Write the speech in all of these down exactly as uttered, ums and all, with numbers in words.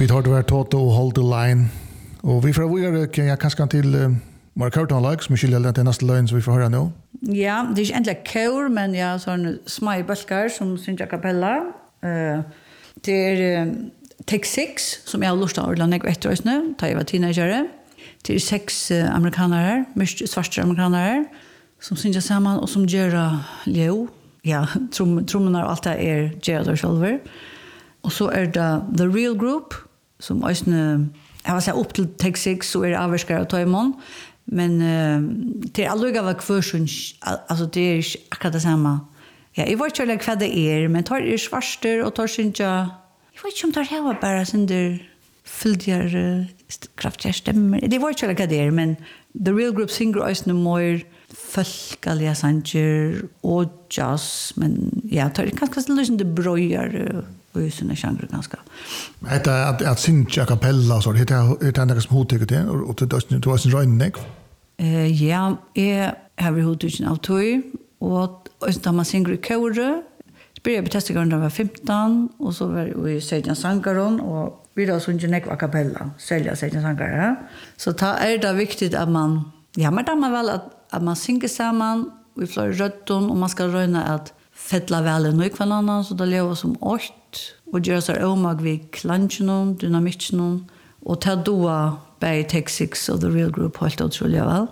Vi tar det här Toto och Hold the Line. Och vi får vidare kan jag kanske till uh, Mark Curtin like som skiljer den nästa line som vi får höra nu. Ja, det är inte egentligen kör men jag sån små bulkar som syns a cappella. Eh det är uh, Take Six som jag har lust att ordna något efter oss nu. Ta jag var teenager. Det är sex uh, amerikaner, mycket svarta amerikaner som syns samman och som gör Leo. Ja, trum trummorna och allt det är Gerald Silver. Och så är det The Real Group som ösne jag vill säga upp till Take Six så är det avskar och Toymon. Men uh, det är aldrig av kvarsun alltså det är akkurat det samma. Ja, jag vet inte vad det är men tar är svarster och tar synja. Jag vet inte om tar här bara sen där fylldigare kraftiga stämmer. Det var inte vad det är men The Real Group singer ösne more folkaliga sanger och jazz men ja, tar kanske lite det brojar och i såna genrer ganska. Det är att att synja a cappella så det är det är som hotet det och det är du har sin röjning. Eh ja, jag har hotet av toy och då man synger i kör. Började på testa när jag var femton och så var vi Sejan Sankaron och vi då synger nek a cappella. Sälja Sejan Sankara. Så ta är det viktigt att man ja, men då man väl att att man synger samman vi får rötton och man ska röna att fettla väl en och annan så det lever som åt och gör så omag vi klanchen dynamiken och ta doa by Take Six och The Real Group helt otroligt väl.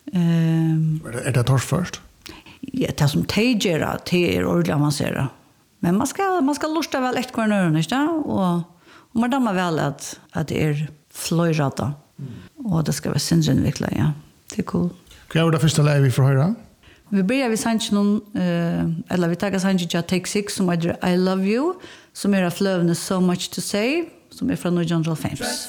Ehm Är det torsk först? Ja, det som tagera till ordentligt avancera. Men man ska man ska lusta väl ett kvarn inte och och man dammar väl att att det är flöjrata. Mm. Och det ska vara synvinvikla, ja. Det är cool. Kan jag det första läge vi får höra? Vi börjar vid sanchen eh eller vi tar sanchen till Take Six som heter I Love You som är flövne So Much to Say som är från John Rolfe.